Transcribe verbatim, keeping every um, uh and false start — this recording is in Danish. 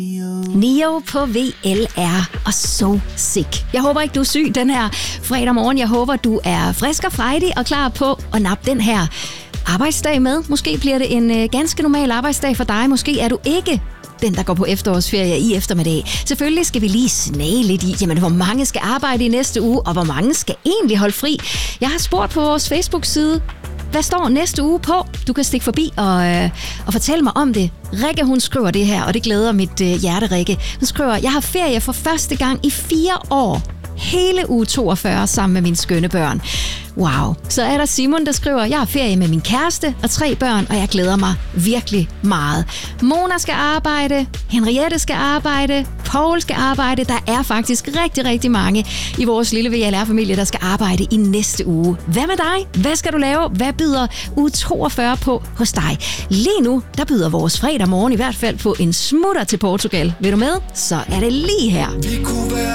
Neo på V L R og So Sick. Jeg håber ikke, du er syg den her fredag morgen. Jeg håber, du er frisk og frejdig og klar på at nappe den her arbejdsdag med. Måske bliver det en øh, ganske normal arbejdsdag for dig. Måske er du ikke den, der går på efterårsferie i eftermiddag. Selvfølgelig skal vi lige snage lidt i, jamen, hvor mange skal arbejde i næste uge, og hvor mange skal egentlig holde fri. Jeg har spurgt på vores Facebook-side, hvad står næste uge på? Du kan stikke forbi og, øh, og fortælle mig om det. Rikke, hun skriver det her, og det glæder mit øh, hjerte, Rikke. Hun skriver, jeg har ferie for første gang i fire år. Hele uge toogfyrre sammen med mine skønne børn. Wow. Så er der Simon, der skriver, jeg har ferie med min kæreste og tre børn, og jeg glæder mig virkelig meget. Mona skal arbejde, Henriette skal arbejde, Paul skal arbejde. Der er faktisk rigtig, rigtig mange i vores lille V L R-familie, der skal arbejde i næste uge. Hvad med dig? Hvad skal du lave? Hvad byder uge toogfyrre på hos dig? Lige nu, der byder vores fredag morgen i hvert fald på en smutter til Portugal. Vil du med? Så er det lige her.